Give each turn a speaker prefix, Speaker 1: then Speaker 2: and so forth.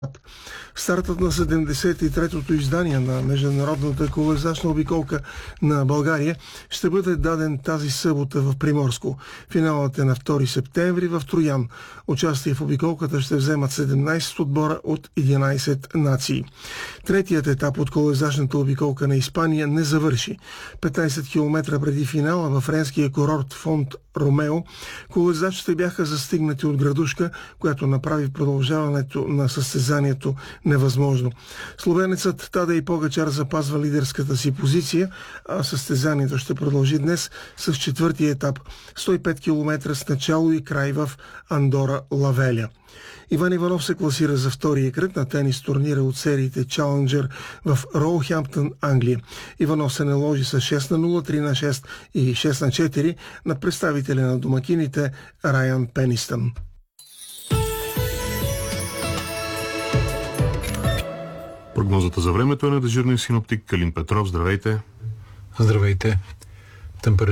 Speaker 1: Стартът на 73-тото издание на Международната колоездачна обиколка на България ще бъде даден тази събота в Приморско. Финалът е на 2 септември в Троян. Участие в обиколката ще вземат 17 отбора от 11 нации. Третият етап от колоездачната обиколка на Испания не завърши. 15 км преди финала във френския курорт Фонт Ромео, колоездачите бяха застигнати от градушка, която направи продължаването на състезанието невъзможно. Словенецът Тадей Погачар запазва лидерската си позиция, а състезанието ще продължи днес с четвъртия етап – 105 км с начало и край в Андора Лавеля. Иван Иванов се класира за втория кръг на тенис турнира от сериите Challenger в Роухемптън, Англия. Иванов се наложи с 6-0, 3-6 и 6-4 на представителя на домакините Райан Пенистън.
Speaker 2: Прогнозата за времето е на дежурния синоптик Калин Петров. Здравейте!
Speaker 3: Здравейте!